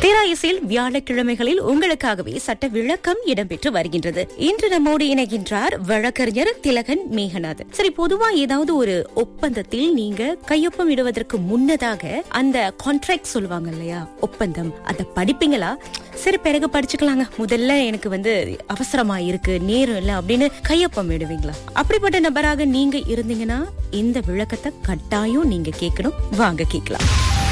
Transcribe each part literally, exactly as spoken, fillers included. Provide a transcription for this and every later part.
திராயிசில் வியாழக்கிழமைகளில் உங்களுக்காகவே சட்ட விளக்கம் இடம்பெற்று வருகின்றது. இன்று நம்மோடு இணைகின்றார் வழக்கறிஞர் திலகன் மேகநாதன். சரி, பொதுவா ஏதாவது ஒரு ஒப்பந்தத்தில் நீங்க கையொப்பம் இடுவதற்கு முன்னதாக அந்த கான்ட்ராக்ட் சொல்லுவாங்க இல்லையா, ஒப்பந்தம், அதை படிப்பீங்களா? சரி, பிறகு படிச்சுக்கலாங்க, முதல்ல எனக்கு வந்து அவசரமா இருக்கு, நேரம் இல்லை அப்படின்னு கையொப்பம் இடுவீங்களா? அப்படிப்பட்ட நபராக நீங்க இருந்தீங்கன்னா இந்த விளக்கத்தை கட்டாயம் நீங்க கேட்கணும். வாங்க கேட்கலாம்.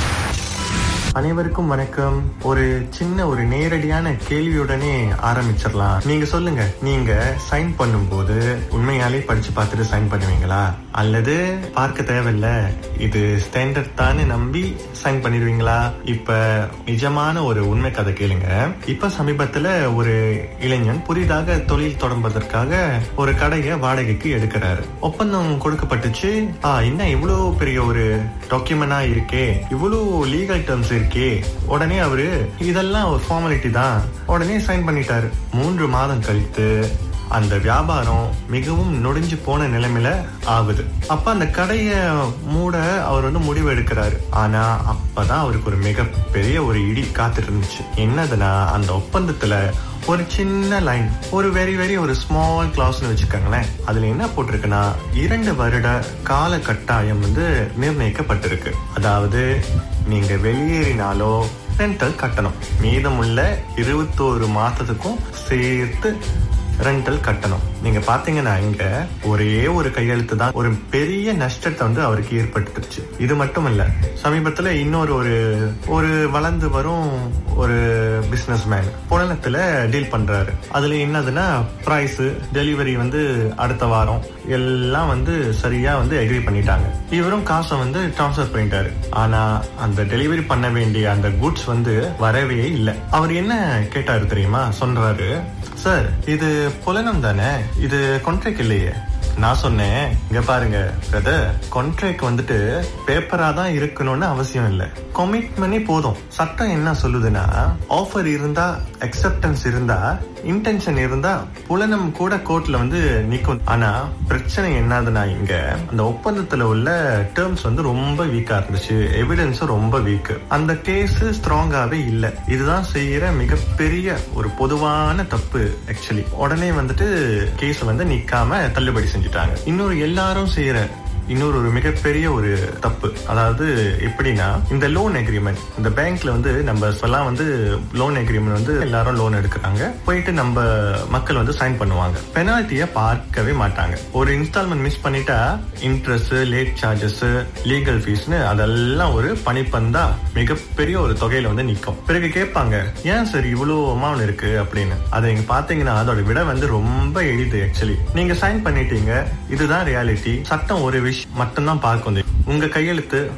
அனைவருக்கும் வணக்கம். ஒரு சின்ன ஒரு நேரடியான கேள்வியுடனே ஆரம்பிச்சிடலாம். நீங்க சொல்லுங்க, நீங்க சைன் பண்ணும்போது உண்மையாலே படிச்சு பார்த்துட்டு சைன் பண்ணுவீங்களா, அல்லது பார்க்க தேவையில்ல இது ஸ்டாண்டர்ட் தானே நம்பி சைன் பண்ணிடுவீங்களா? இப்ப நிஜமான ஒரு உண்மை கதை கேளுங்க. இப்ப சமீபத்துல ஒரு இளைஞன் புதிதாக தொழில் தொடங்குவதற்காக ஒரு கடையை வாடகைக்கு எடுக்கிறாரு. ஒப்பந்தம் கொடுக்கப்பட்டுச்சு. ஆ என்ன இவ்வளவு பெரிய ஒரு டாக்குமெண்டா இருக்கே, இவ்வளவு லீகல் டேர்ம்ஸ் இருக்கே. உடனே அவரு இதெல்லாம் ஒரு ஃபார்மாலிட்டி தான், உடனே சைன் பண்ணிட்டாரு. மூன்று மாதம் கழித்து அந்த வியாபாரம் மிகவும் நொடிஞ்சு போன நிலைமையில ஆகுது. அப்ப அந்த கடைய மூட அவர் வந்து முடிவு எடுக்கிறாரு. ஆனா அப்பதான் அவருக்கு ஒரு மிகப்பெரிய ஒரு இடி காத்துட்டு இருந்துச்சு. என்னதுன்னா, அந்த ஒப்பந்தத்துல ஒரு சின்ன லைன், ஒரு வெரி வெரி ஒரு ஸ்மால் கிளாஸ்னு வச்சுக்கோங்களேன். அதுல என்ன போட்டிருக்குன்னா, இரண்டு வருட கால கட்டாயம் வந்து நிர்ணயிக்கப்பட்டிருக்கு. அதாவது நீங்க வெளியேறினாலோ ரெண்டல் கட்டணும், மீதமுள்ள இருபத்தோரு மாசத்துக்கும் சேர்த்து ரெண்டல் கட்டணும். நீங்க பாத்தீங்கன்னா இங்க ஒரே ஒரு கையெழுத்து தான் ஒரு பெரிய நஷ்டத்தை வந்து அவருக்கு ஏற்பட்டுருச்சு. இது மட்டும் இல்ல, சமீபத்துல இன்னொரு ஒரு ஒரு வளர்ந்து வரும் ஒரு பிசினஸ் மேன் புலனத்துல டீல் பண்றாரு. அதுல என்னதுன்னா, பிரைஸ், டெலிவரி வந்து அடுத்த வாரம் எல்லாம் வந்து சரியா வந்து எக்ரி பண்ணிட்டாங்க. இவரும் காசை வந்து டிரான்ஸ்பர் பண்ணிட்டாரு. ஆனா அந்த டெலிவரி பண்ண வேண்டிய அந்த குட்ஸ் வந்து வரவே இல்லை. அவர் என்ன கேட்டாரு தெரியுமா? சொல்றாரு, சார் இது புலனம் தானே, இது கான்ட்ராக்ட் இல்லையே. நான் சொன்னேன், இங்க பாருங்க பிரதர், கான்ட்ராக்ட் வந்துட்டு பேப்பரா தான் இருக்கணும்னு அவசியம் இல்லை, கமிட்மெண்டே போதும். சட்டம் என்ன சொல்லுதுன்னா, ஆஃபர் இருந்தா, அக்செப்டன்ஸ் இருந்தா, இன்டென்ஷன் இருந்தா புலனம் கூட கோர்ட்ல வந்து நிக்கும். ஆனா பிரச்சனை என்னதுன்னா, இங்க அந்த ஒப்பந்தத்துல உள்ள டேர்ம்ஸ் வந்து ரொம்ப வீக்கா இருந்துச்சு, எவிடன்ஸும் ரொம்ப வீக். அந்த கேஸ் ஸ்ட்ராங்காவே இல்ல. இதுதான் செய்யற மிகப்பெரிய ஒரு பொதுவான தப்பு. ஆக்சுவலி உடனே வந்துட்டு கேஸ் வந்து நிக்காம தள்ளுபடி செஞ்சுட்டாங்க. இன்னொரு எல்லாரும் செய்யற இன்னொரு ஒரு மிகப்பெரிய ஒரு தப்பு, அதாவது எப்படின்னா, இந்த லோன் அக்ரிமெண்ட், இந்த பேங்க்ல வந்து நம்ம எல்லாம் வந்து லோன் அக்ரிமெண்ட் வந்து எல்லாரும் லோன் எடுக்கிறாங்க, போயிட்டு நம்ம மக்கள் வந்து சைன் பண்ணுவாங்க. பெனால்ட்டிய பார்க்கவே மாட்டாங்க. ஒரு இன்ஸ்டால்மெண்ட் மிஸ் பண்ணிட்டா இன்ட்ரெஸ்ட், லேட் சார்ஜஸ், லீகல் ஃபீஸ்னு அதெல்லாம் ஒரு பணிப்பந்தா மிகப்பெரிய ஒரு தொகையில வந்து நிக்கும். பிறகு கேட்பாங்க, ஏன் சார் இவ்வளவு அமௌண்ட் இருக்கு அப்படின்னு. அதை நீங்க பாத்தீங்கன்னா அதோட விட வந்து ரொம்ப எளிது. ஆக்சுவலி நீங்க சைன் பண்ணிட்டீங்க, இதுதான் ரியாலிட்டி. சட்டம் ஒரு விஷயம் மட்டும்தான் பார்க்கும். உங்க கையெழுத்து